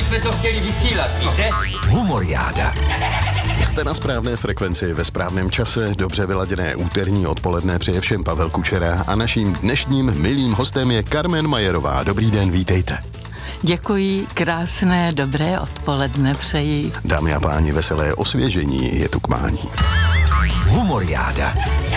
jsme to chtěli vysílat, víte? Humoriáda. Jste na správné frekvenci ve správném čase, dobře vyladěné úterní odpoledne přeje všem Pavel Kučera a naším dnešním milým hostem je Carmen Majerová. Dobrý den, vítejte. Děkuji, krásné, dobré odpoledne přeji. Dámy a páni, veselé osvěžení je tu k mání. Humoriáda.